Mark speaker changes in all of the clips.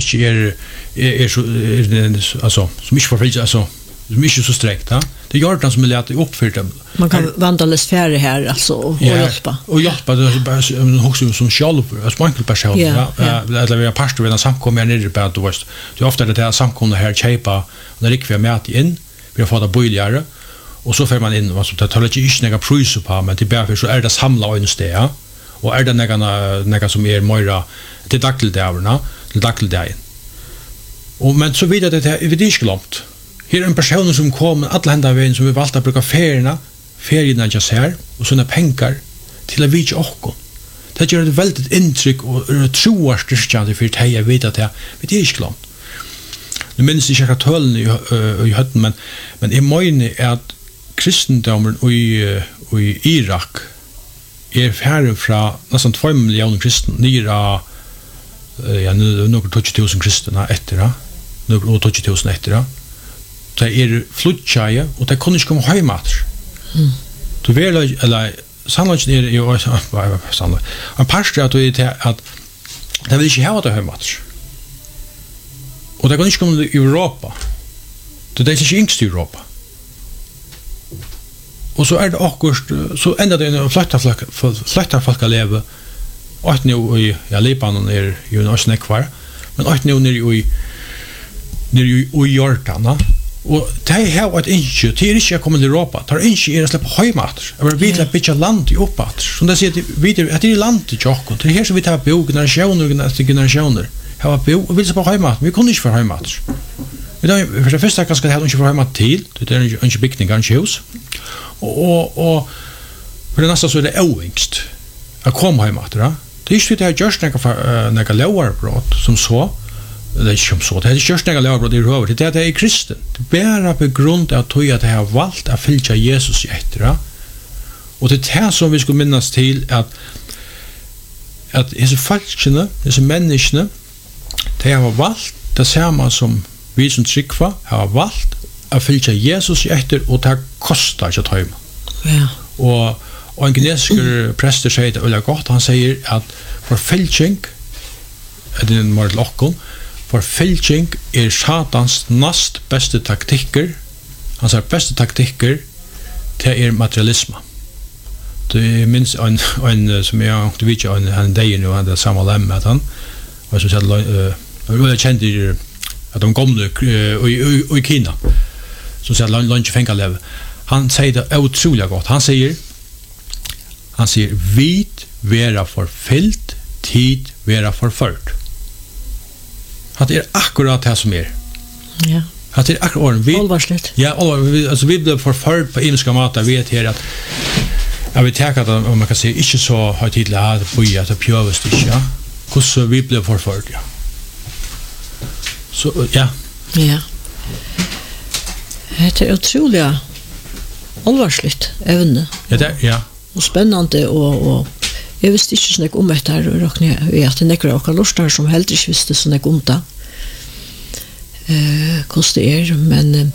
Speaker 1: inte alltså som inte förföljer alltså som inte så sträckt det gör det som är lätt uppfylla
Speaker 2: man kan vandales färre här alltså och hjälpa
Speaker 1: det bara också som själv alltså enkel person eller vi har pastor vid samkommer nere på att det ofta det här samkommer här chepa när det vi med in vi har fått boiljare och så får man in vad som tar lite inte pris på men det bara för så är det samla in sted och är det några som är mera till dagligdagen och men så vidare det är det glömt här är en person som kommer alla hända vägen som vi valt att bruka ferierna just här och såna pengar till att visa och det gör ett väldigt intryck och troar styrkan för att jag vet att det är glömt nu minns jag att höllen i hötten men i menar att kristendomen i Irak är färre från nästan 2 miljoner kristna nere några 20 000 kristna efter några 20 000 efter det är flutchaje och det kunde inte komma hem att du vill eller sannolikt är ju sannolikt en pastor att det vill inte ha det hem att och det kan inte komma till Europa det är inte yngst i Europa och så är det akkurat så ändrar det en flyttar folk att leva och nu i Libanon är ju nästan kvar men och nu nere i Jordan och det har ett inte till inte kommer till Europa tar inte är släppa hemmat eller vi vill bygga land i uppåt som det säger vidare att det är land till Jakob det här så vi tar på generationer har på och vill på hemmat vi kunde inte för hemmat vi då för det första kanske det inte för hemmat till det är inte byggning kanske hus och för det nästa så är det oängst att komma hemmat det är inte det just några lower brott som så det är som så det är just några lower brott i röver det är kristen det bara på grund av att jag har valt att följa Jesus i efter och det är som vi skulle minnas till att dessa falskarna dessa människorna de har valt det samma som vi som tryckva har valt att följa Jesus i efter och det kostar inte att ta hem och en kinesisk präster säger det väldigt gott han säger att förfälsning är det en morlokon förfälsning är satans näst bästa taktiker han säger bästa taktiker det är materialism det minns en som jag inte vet han dag nu han det samma läm att han var så jag kände att de kom i Kina så säger lunch fängalev han säger det otroligt gott han säger vid vera förfyllt tid vera förfört att det är akkurat det som är
Speaker 2: ja
Speaker 1: att det är akkurat vi alltså vi blev förfört på inska mat vi vet här att jag vill ta att om man kan säga inte så högtidligt att boja att pjövast inte hur så vi blev förfört så ja det är otroligt allvarsligt ävne och spännande och jag visste inte så mycket om det här och råkade jag att det nekrar och lustar som helt inte visste så mycket om det hur det är men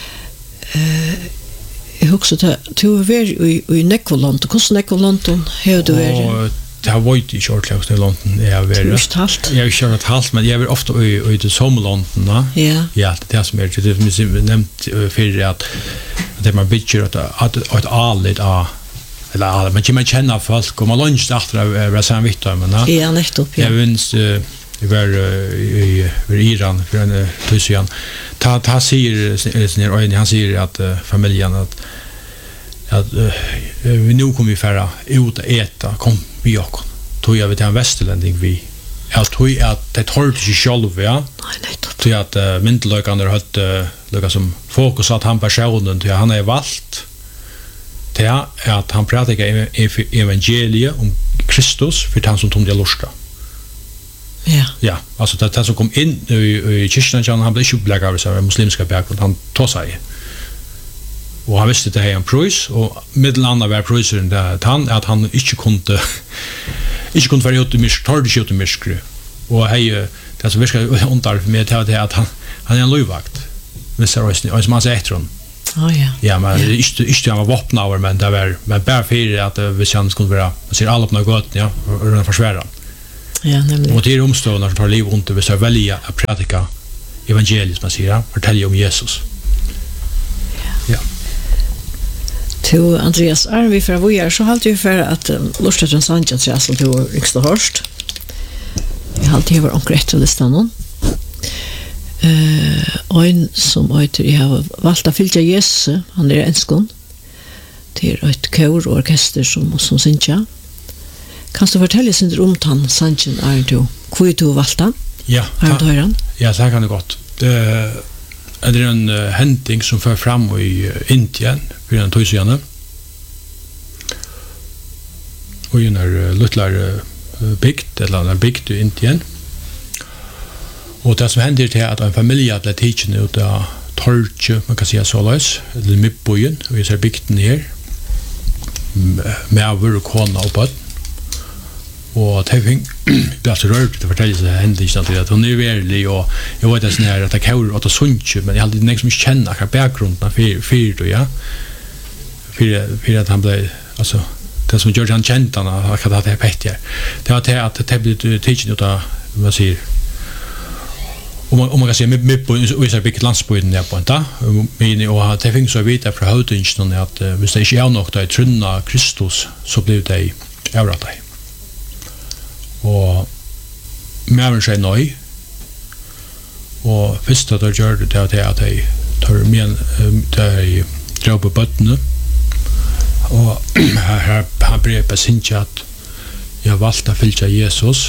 Speaker 1: jag husker att du var i Nekvoland och hur Nekvoland har du varit? Det har varit i Kjortlags i London jag har kört halt men jag är ofta i det sommarlanden ja det är som är det nämnt för att det man bitcher att allt eller men man känner folk och man lunch efter vad som vitt men
Speaker 2: ja nettopp
Speaker 1: jag vinns vi var i Iran för en tusen ta säger och han säger att familjen att vi nu kommer vi färra ut att äta kom vi och tog jag vet en västerlänning vi jag tror att det har inte själv nej nettopp till att myntlökan har haft lika som fokus att han personen till han är valt det är att han pratar evangeliet om Kristus för han som tog det lusta ja alltså det som kom in i kyrkan han blev ju uppläggare så muslimska bakgrund han tog sig och han visste det här en pris och mellan var prisen där att han inte kunde vara ute i myskru och hej det som viskar undar med att han är en lövvakt med Sarosny och som han säger efter ja men inte han var vapnauer men det var bara för att vi känns skulle vara man ser alla på något gott ja och försvara
Speaker 2: Ja, nämligen.
Speaker 1: Och det är omstående som har liv under hvis jag välja att predika evangeliet, man säger, fortälja om Jesus. Ja.
Speaker 2: Till Andreas Arvi för vad gör så halt ju för att lustet en Sanchez jag som du extra hörst. Jag halt ju var konkret till listan någon. En som heter jag har valt att fylja Jesus, han är enskon. Till ett kör och orkester som synja. Kan du fortälja sin om han Sanchez är du? Hur du valta?
Speaker 1: Ja. Ja, det kan det gott. Det är en händing som för fram i Indien för en tøysjane. Och ju när luttlar byggt eller byggt i Indien. Och det som händer är att en familj blev tagen ut av torche, man kan säga så lös, eller mittbojen, och vi ser bygden här med över och kona och bad. Och det är så rört att fortälja sig händelsen att hon är verklig och jag vet att när att det kör åt sunch men jag hade inte som känna att bakgrunden för då ja för att han blev alltså det som George han kände han att det petja det var att det blev teaching utav vad säger om man kan säga med på vissa big landsbygden där på inte men och att det finns så vita från hotingen att hvis det inte är nog där trunna Kristus så blev det överratt og mer seg nøy og først at jeg gjør det til at jeg tar med de drar på bøttene og han blir på sin at jeg valgte å fylke Jesus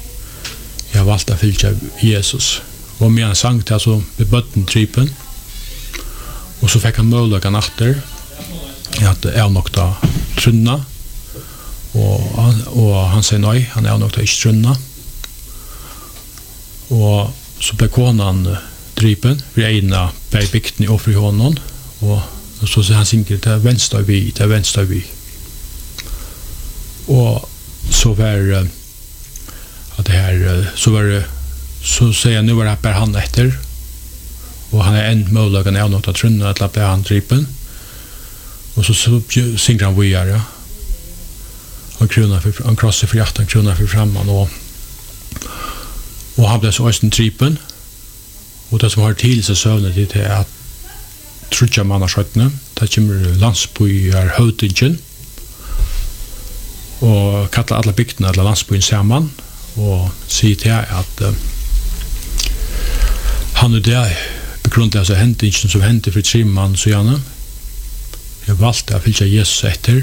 Speaker 1: og med han sang til altså med bøtten-tripen og så fikk han muligheten etter at jeg nok da trunna og han sier nei, han nok da ikke trunna og så ble konan drypen for ena ble bygden i offer i hånden og så sier han synger det venstre vi og så var at det her så sier jeg nu var det bare han etter og han en mulig han nok da trunna at ble han drypen og så synger han videre han krossar för 18 kronor för framman och han blev så östen tripen och det som har till sig sövnet det är att trutja manna skötne det kommer landsbyar hotingen och kalla alla bygderna alla landsbyn samman och säger till att han är där på grund av händingen som hände för 3 man så gärna jag valde att fylja Jesus efter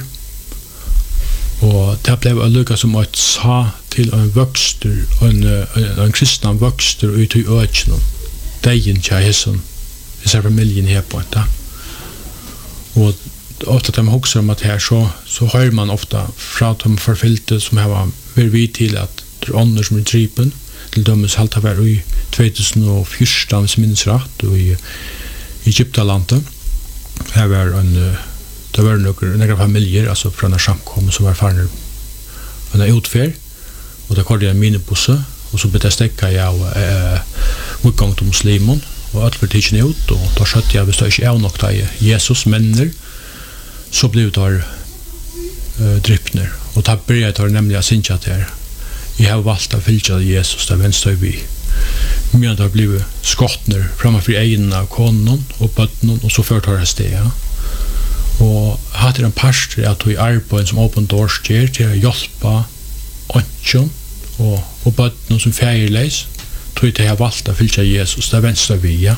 Speaker 1: og det blev lukka som at sa til en vøkstur en kristna vøkstur ut i økene degen tja hesson hesson familjen her på etta og ofta de hokser om at her så hører man ofta fra de forfylte som har vært vid til at det er ånder som er tripen til dømes halta var i 2014 hvis minnes rett og i Egyptalandet her var det var några familjer alltså från en samkom som var farner en utfärd och det kallade en minibusse och så blev stäcka jag utgång till muslimen och att förtigen ut och då skötte jag bestämt jag nog där Jesus männer så blev det drypner och det började nämligen synja där jag har valt att följa Jesus där vänster vi men det blev skottner framför egna konon och bötten och så förtar det steg og hatt en pastor at vi arbeid som Open Doors gjør til å hjelpe ånden og bøtten som feierleis tror jeg har valgt å fylke Jesus det venstre via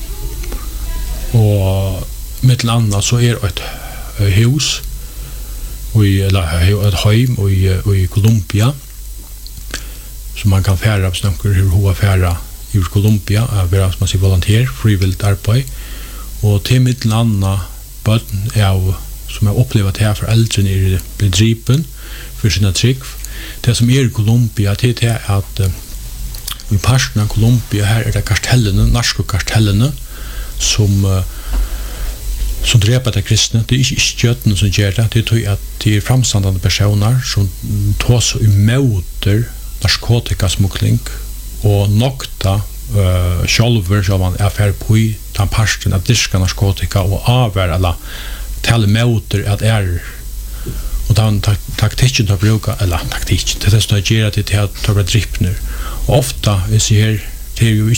Speaker 1: og mittel annet så et hus eller et heim i Colombia som man kan fære hvis noen har hva fære i Colombia være som man sier volonter frivilligt arbeid og til mittel annet bøtten som har opplevd her for eldre er blitt dripen for sine trygg. Det som er i Colombia det er at i parten av Colombia her det kartellene, norske kartellene som dreper de kristne. Det er ikke skjøttene som gjør det. Det er at de er framstandende personer som tar så imøter narkotikasmukling og nokta sjálfur som man er fer på i den parten av diska narkotika og avvær eller tale møter at och den taktiken tar bruka eller taktik det är så att göra det till att ta drippner och ofta vi ser det är ju